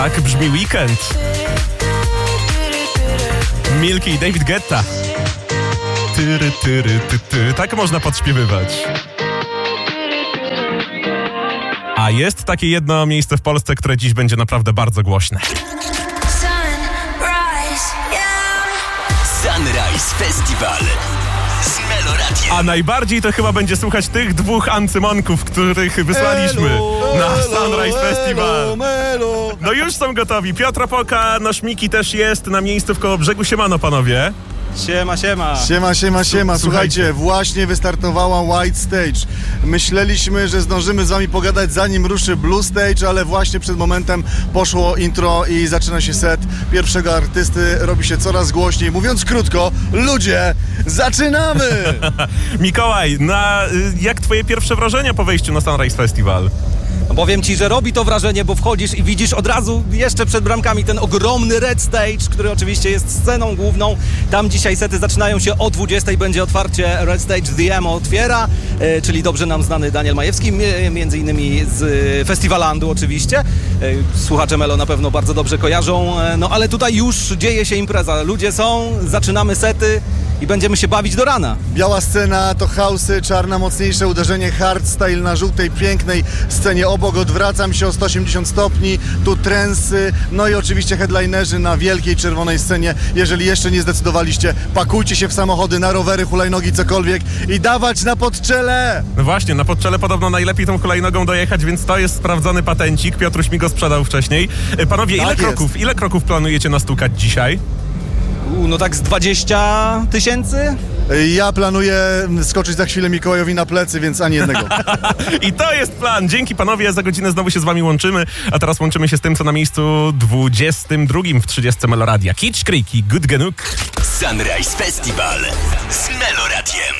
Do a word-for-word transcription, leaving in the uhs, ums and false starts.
Tak brzmi Weekend. Milky i David Guetta. Tyry, tyry, ty, ty. Tak można podśpiewywać. A jest takie jedno miejsce w Polsce, które dziś będzie naprawdę bardzo głośne. Sunrise Festival z Meloradiem. A najbardziej to chyba będzie słuchać tych dwóch ancymonków, których wysłaliśmy Elo, na elo, Sunrise elo, Festival. Melo. No już są gotowi. Piotr Opoka, nasz Miki też jest na miejscu w Kołobrzegu. Siemano, panowie. Siema, siema. Siema, siema, siema. Słuchajcie. Słuchajcie, właśnie wystartowała White Stage. Myśleliśmy, że zdążymy z wami pogadać, zanim ruszy Blue Stage, ale właśnie przed momentem poszło intro i zaczyna się set pierwszego artysty. Robi się coraz głośniej. Mówiąc krótko, ludzie, zaczynamy! Mikołaj, na, y, jak twoje pierwsze wrażenia po wejściu na Sunrise Festival? Powiem ci, że robi to wrażenie, bo wchodzisz i widzisz od razu jeszcze przed bramkami ten ogromny Red Stage, który oczywiście jest sceną główną. Tam dzisiaj sety zaczynają się o dwudziestej, będzie otwarcie. Red Stage The Emo otwiera, e, czyli dobrze nam znany Daniel Majewski, m- między innymi z e, Festiwalandu oczywiście. E, słuchacze Melo na pewno bardzo dobrze kojarzą, e, no ale tutaj już dzieje się impreza. Ludzie są, zaczynamy sety i będziemy się bawić do rana. Biała scena to house'y, czarna mocniejsze uderzenie hardstyle na żółtej, pięknej scenie obok. Odwracam się o sto osiemdziesiąt stopni, tu trensy, no i oczywiście headlinerzy na wielkiej czerwonej scenie. Jeżeli jeszcze nie zdecydowaliście, pakujcie się w samochody, na rowery, hulajnogi, cokolwiek i dawać na podczele! No właśnie, na podczele podobno najlepiej tą hulajnogą dojechać, więc to jest sprawdzony patencik. Piotruś mi go sprzedał wcześniej. Y, Panowie, ile Tak jest. kroków, ile kroków planujecie nastukać dzisiaj? U, no tak z dwadzieścia tysięcy? Ja planuję skoczyć za chwilę Mikołajowi na plecy, więc ani jednego. I to jest plan. Dzięki panowie, za godzinę znowu się z wami łączymy, a teraz łączymy się z tym, co na miejscu dwudziestym drugim w trzydziestce Meloradia. Kitsch Creek i Good Genuk. Sunrise Festival z Meloradiem.